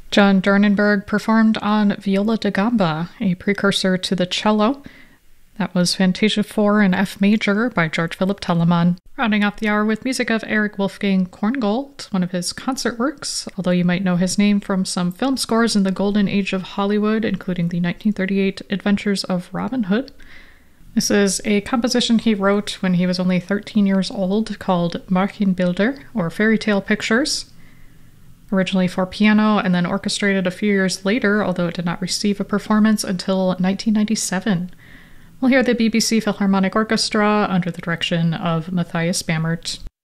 John Dornenberg performed on viola da gamba, a precursor to the cello. That was Fantasia 4 in F major by George Philip Telemann. Rounding off the hour with music of Erich Wolfgang Korngold, one of his concert works, although you might know his name from some film scores in the golden age of Hollywood, including the 1938 Adventures of Robin Hood. This is a composition he wrote when he was only 13 years old called Märchenbilder, or Fairy Tale Pictures. Originally for piano and then orchestrated a few years later, although it did not receive a performance until 1997. We'll hear the BBC Philharmonic Orchestra under the direction of Matthias Bamert.